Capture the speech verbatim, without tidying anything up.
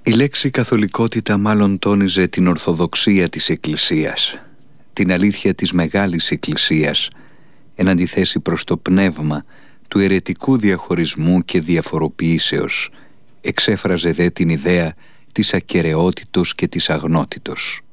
Η λέξη καθολικότητα μάλλον τόνιζε την ορθοδοξία της Εκκλησίας, την αλήθεια της Μεγάλης Εκκλησίας, εν αντιθέσει προς το πνεύμα του αιρετικού διαχωρισμού και διαφοροποιήσεως, εξέφραζε δε την ιδέα της ακεραιότητος και της αγνότητος.